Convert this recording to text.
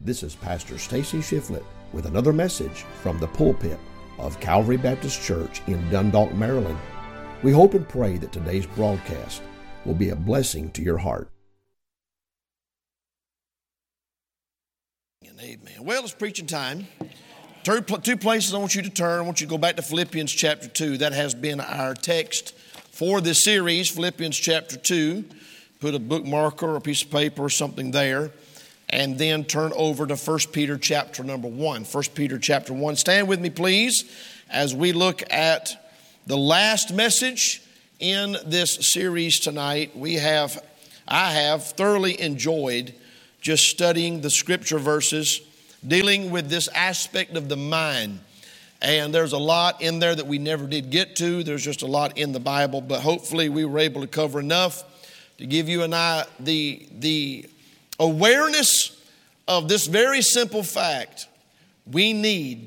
This is Pastor Stacy Shiflett with another message from the pulpit of Calvary Baptist Church in Dundalk, Maryland. We hope and pray that today's broadcast will be a blessing to your heart. Amen. Well, it's preaching time. Two places I want you to turn. I want you to go back to Philippians chapter 2. That has been our text for this series, Philippians chapter 2. Put a bookmarker or a piece of paper or something there. And then turn over to 1 Peter chapter number 1. 1 Peter chapter 1. Stand with me, please, as we look at the last message in this series tonight. I have thoroughly enjoyed just studying the scripture verses, dealing with this aspect of the mind. And there's a lot in there that we never did get to. There's just a lot in the Bible, but hopefully we were able to cover enough to give you and I the awareness of this very simple fact. We need